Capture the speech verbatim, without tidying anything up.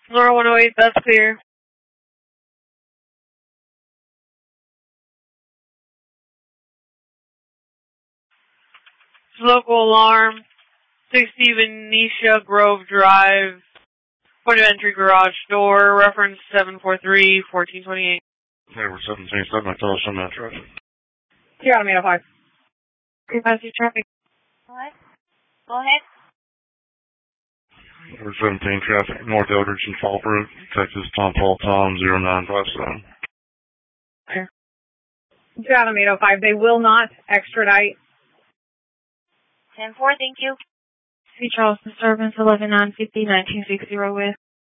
Laura one oh eight, that's clear. Local alarm, sixty Venetia Grove Drive, point of entry garage door, reference seven four three, fourteen twenty-eight. Okay, we're seven twenty-seven, I tell us some of that traffic. You're on eight oh five. Capacity traffic. What? Go ahead. We're seventeen traffic, North Eldridge and Fallbrook, Texas, Tom Paul Tom, zero nine five seven. Clear. You're on eight oh five. They will not extradite. ten four, thank you. C. Charles Disturbance, eleven nine fifty, nineteen sixty with.